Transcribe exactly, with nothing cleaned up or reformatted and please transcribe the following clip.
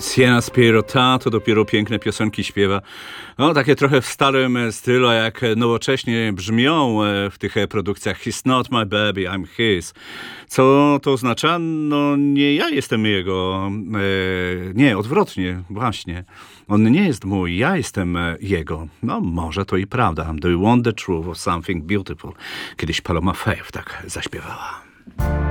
Sienna Spirita to dopiero piękne piosenki śpiewa. No, takie trochę w starym stylu, a jak nowocześnie brzmią w tych produkcjach. He's not my baby, I'm his. Co to oznacza? No nie ja jestem jego. E, nie, odwrotnie, właśnie. On nie jest mój, ja jestem jego. No może to i prawda. Do you want the truth of something beautiful? Kiedyś Paloma Faith tak zaśpiewała.